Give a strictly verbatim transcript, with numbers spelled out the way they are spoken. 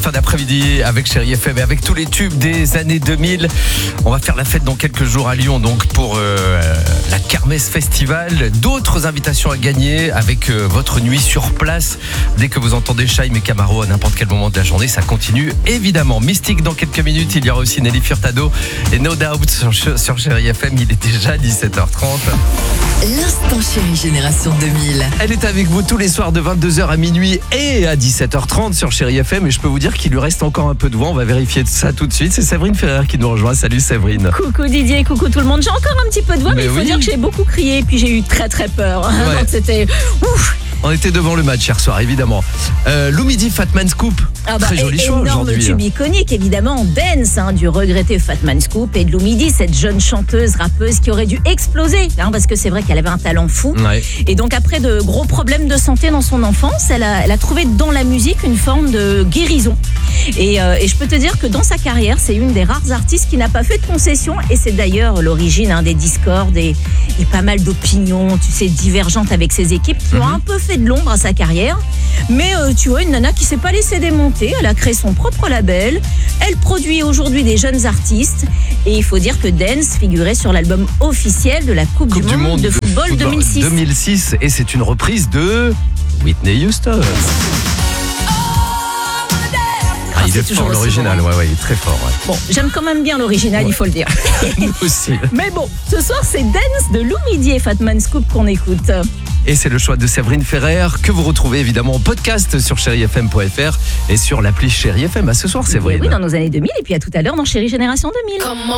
fin d'après-midi avec Chérie F M et avec tous les tubes des années deux mille. On va faire la fête dans quelques jours à Lyon, donc pour euh, la Kermesse Festival. D'autres invitations à gagner avec euh, votre nuit sur place. Dès que vous entendez Chaim et Camaro à n'importe quel moment de la journée, ça continue évidemment. Mystique dans quelques minutes. Il y aura aussi Nelly Furtado et No Doubt sur, sur Chérie F M. Il est déjà dix-sept heures trente. L'instant Chérie Génération deux mille. Elle est avec vous tous les soirs de vingt-deux heures à minuit et à dix-sept heures trente sur Chérie F M. Et je peux vous dire qu'il lui reste encore un peu de voix. On va vérifier ça tout de suite. C'est Séverine Ferrer qui nous rejoint. Salut Séverine. Coucou Didier, coucou tout le monde. J'ai encore un petit peu de voix, mais, mais il faut oui. dire que j'ai beaucoup crié et puis j'ai eu très très peur. Ouais. Donc c'était ouf. On était devant le match hier soir, évidemment. Euh, Lou Midi, Fatman Scoop. Ah bah, Très joli choix aujourd'hui. Énorme tube iconique, évidemment. Dance, hein, du regretté Fatman Scoop et de Lou Midi, cette jeune chanteuse, rappeuse qui aurait dû exploser. Hein, parce que c'est vrai qu'elle avait un talent fou. Ouais. Et donc, après de gros problèmes de santé dans son enfance, elle a, elle a trouvé dans la musique une forme de guérison. Et, euh, et je peux te dire que dans sa carrière, c'est une des rares artistes qui n'a pas fait de concessions. Et c'est d'ailleurs l'origine hein, des discordes et, et pas mal d'opinions, tu sais, divergentes avec ses équipes qui mm-hmm. ont un peu fait de l'ombre à sa carrière. Mais euh, tu vois, une nana qui s'est pas laissée démonter. Elle a créé son propre label. Elle produit aujourd'hui des jeunes artistes. Et il faut dire que Dance figurait sur l'album officiel de la Coupe, coupe du, du Monde, Monde de, de football, football deux mille six. deux mille six. Et c'est une reprise de Whitney Houston. Ah, il est, est fort l'original, ouais, ouais, il est très fort. Ouais. Bon, j'aime quand même bien l'original, ouais. Il faut le dire. Nous aussi. Mais bon, ce soir, c'est Dance de Lou Midi et Fatman Scoop qu'on écoute. Et c'est le choix de Séverine Ferrer que vous retrouvez évidemment en podcast sur chérie f m point f r et sur l'appli Chérie F M. À ce soir, Séverine. Oui, dans nos années deux mille et puis à tout à l'heure dans Chérie Génération deux mille.